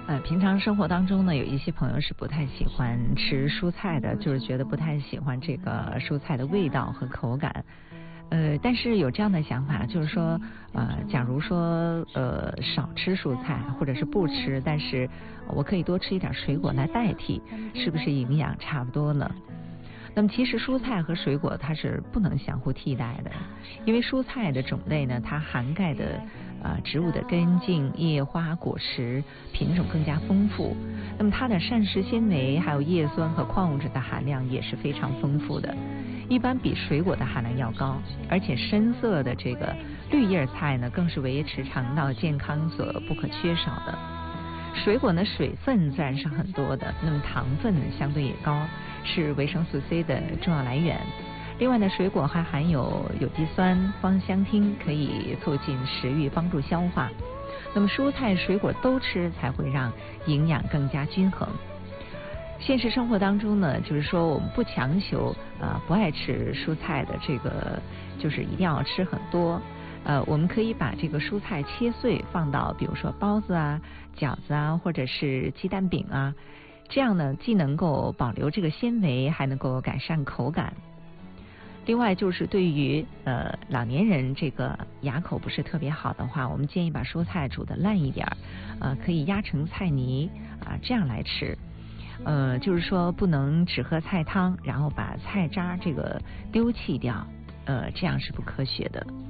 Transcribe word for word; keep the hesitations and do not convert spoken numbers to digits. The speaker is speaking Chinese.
呃，平常生活当中呢，有一些朋友是不太喜欢吃蔬菜的，就是觉得不太喜欢这个蔬菜的味道和口感。呃，但是有这样的想法，就是说，呃，假如说呃少吃蔬菜或者是不吃，但是我可以多吃一点水果来代替，是不是营养差不多呢？那么其实蔬菜和水果它是不能相互替代的，因为蔬菜的种类呢，它涵盖的呃植物的根茎、叶花、果实品种更加丰富，那么它的膳食纤维还有叶酸和矿物质的含量也是非常丰富的，一般比水果的含量要高，而且深色的这个绿叶菜呢，更是维持肠道健康所不可缺少的。水果呢，水分自然是很多的，那么糖分相对也高，是维生素 C 的重要来源。另外呢，水果还含有有机酸、芳香烃，可以促进食欲，帮助消化。那么蔬菜、水果都吃，才会让营养更加均衡。现实生活当中呢，就是说我们不强求啊、呃、不爱吃蔬菜的这个，就是一定要吃很多。呃，我们可以把这个蔬菜切碎，放到比如说包子啊、饺子啊，或者是鸡蛋饼啊，这样呢，既能够保留这个纤维，还能够改善口感。另外就是对于呃老年人这个牙口不是特别好的话，我们建议把蔬菜煮得烂一点，呃，可以压成菜泥啊、呃，这样来吃。呃，就是说不能只喝菜汤，然后把菜渣这个丢弃掉，呃，这样是不科学的。